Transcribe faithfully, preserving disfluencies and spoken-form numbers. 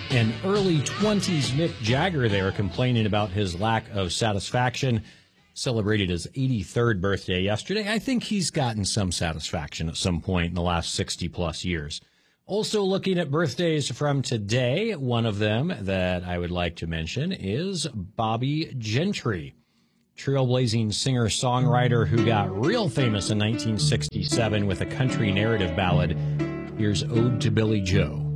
And early twenties Mick Jagger there complaining about his lack of satisfaction. Celebrated his eighty-third birthday yesterday. I think he's gotten some satisfaction at some point in the last sixty plus years. Also looking at birthdays from today, one of them that I would like to mention is Bobby Gentry, trailblazing singer-songwriter who got real famous in nineteen sixty-seven with a country narrative ballad. Here's Ode to Billy Joe.